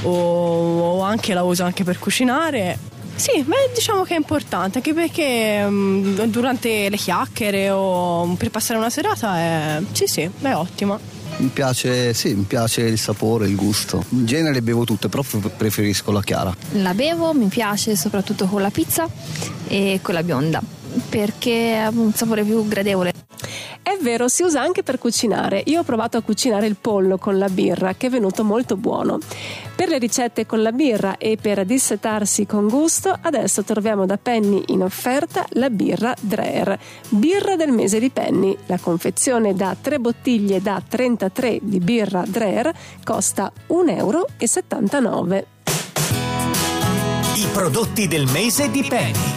o anche la uso anche per cucinare. Sì, beh, diciamo che è importante, anche perché durante le chiacchiere o per passare una serata è ottima. Mi piace il sapore, il gusto. In genere bevo tutte, però preferisco la chiara. La bevo, mi piace soprattutto con la pizza e con la bionda, perché ha un sapore più gradevole. È vero, si usa anche per cucinare. Io ho provato a cucinare il pollo con la birra, che è venuto molto buono. Per le ricette con la birra e per dissetarsi con gusto, adesso troviamo da Penny in offerta la birra Dreher, birra del mese di Penny. La confezione da 3 bottiglie da 33 di birra Dreher costa €1,79. I prodotti del mese di Penny.